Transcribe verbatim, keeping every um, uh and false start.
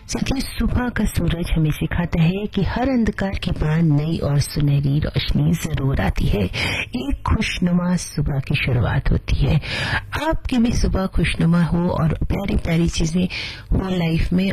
क्योंकि सुबह का सूरज हमें सिखाता है कि हर अंधकार के बाद नई और सुनहरी रोशनी जरूर आती है। एक खुशनुमा सुबह की शुरुआत होती है। आपकी भी सुबह खुशनुमा हो और प्यारी प्यारी चीजें हो लाइफ में